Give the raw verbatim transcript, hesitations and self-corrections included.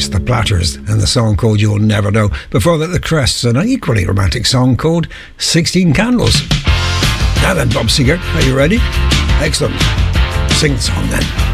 choice, The Platters, and the song called You'll Never Know. Before that, The Crests, and an equally romantic song called sixteen Candles. Now then, Bob Seger, are you ready? Excellent. Sing the song then.